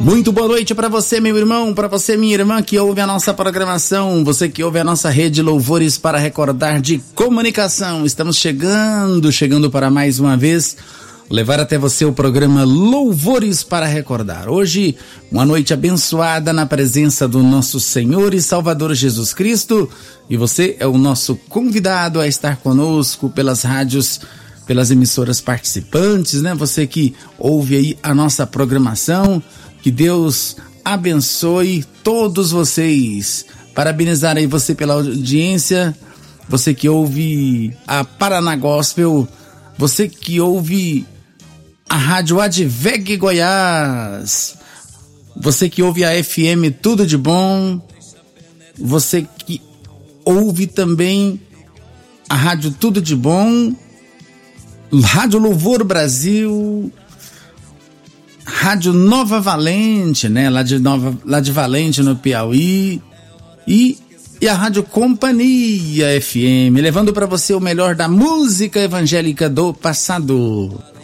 Muito boa noite para você, meu irmão, para você, minha irmã, que ouve a nossa programação, você que ouve a nossa rede Louvores para Recordar de Comunicação. Estamos chegando para mais uma vez levar até você o programa Louvores para Recordar. Hoje, uma noite abençoada na presença do nosso Senhor e Salvador Jesus Cristo, e você é o nosso convidado a estar conosco pelas rádios, pelas emissoras participantes, né? Você que ouve aí a nossa programação. Que Deus abençoe todos vocês. Parabenizar aí você pela audiência, você que ouve a Paraná Gospel, você que ouve a Rádio Adveg Goiás, você que ouve a FM Tudo de Bom, você que ouve também a Rádio Tudo de Bom, Rádio Louvor Brasil, Rádio Nova Valente, né? Lá de Valente, no Piauí. E a Rádio Companhia FM, levando para você o melhor da música evangélica do passado.